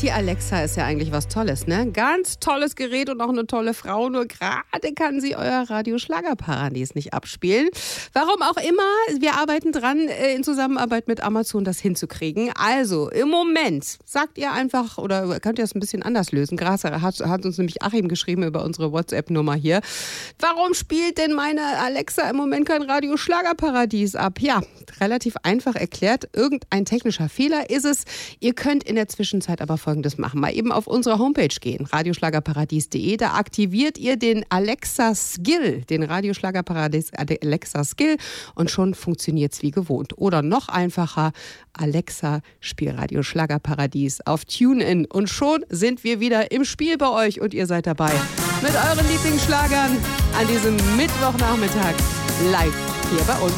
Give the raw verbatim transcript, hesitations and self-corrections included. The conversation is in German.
die Alexa ist ja eigentlich was Tolles, ne? Ganz tolles Gerät und auch eine tolle Frau. Nur gerade kann sie euer Radio-Schlagerparadies nicht abspielen. Warum auch immer, wir arbeiten dran, in Zusammenarbeit mit Amazon das hinzukriegen. Also, im Moment sagt ihr einfach, oder könnt ihr das ein bisschen anders lösen? Gerade hat, hat uns nämlich Achim geschrieben über unsere WhatsApp-Nummer hier. Warum spielt denn meine Alexa im Moment kein Radio-Schlagerparadies ab? Ja, relativ einfach erklärt. Irgendein technischer Fehler ist es. Ihr könnt in der Zwischenzeit aber Folgendes machen. Mal eben auf unsere Homepage gehen, radioschlagerparadies punkt de. Da aktiviert ihr den Alexa-Skill, den Radioschlagerparadies Alexa-Skill und schon funktioniert es wie gewohnt. Oder noch einfacher, Alexa, spiel Radio-Schlagerparadies auf TuneIn. Und schon sind wir wieder im Spiel bei euch und ihr seid dabei mit euren Lieblingsschlagern an diesem Mittwochnachmittag live hier bei uns.